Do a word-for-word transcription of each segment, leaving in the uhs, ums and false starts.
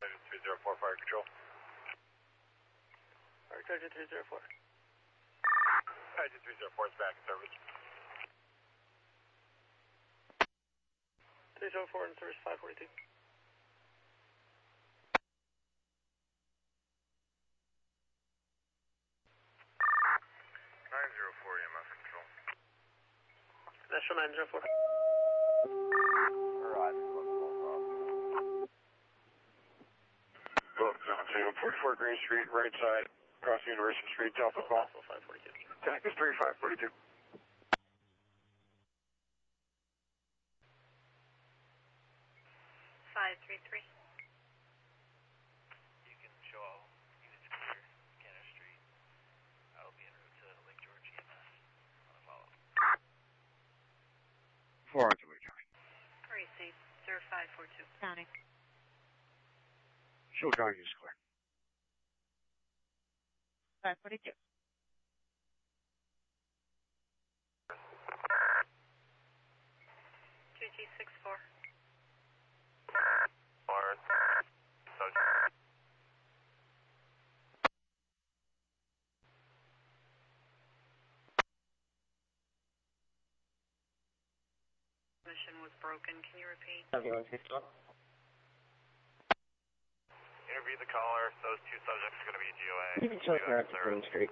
three zero four, fire control. Fire Charger three zero four. Charger three zero four is back in service. three zero four in service, five forty-two. nine zero four E M S control. National nine zero four. forty-four Green Street, right side, across University Street, Delta call. five forty-two. Attack is three five forty-two. five three three. You can show all units clear, Canada Street. I will be en route to Lake George E M S on a follow-up. four on two, Lake George. Receive zero five four two. County. Show County is clear. five forty-two. two G six four. Lawrence. Subject. Mission was broken. Can you repeat? seventy-one fifty-one. Interview the caller. Those two subjects are going to be G O A. You can show her at Green Street.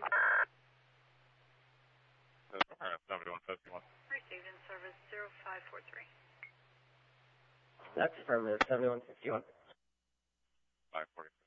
seventy-one fifty-one. Received in service zero five four three. That's affirmative, seventy-one fifty-one. five forty.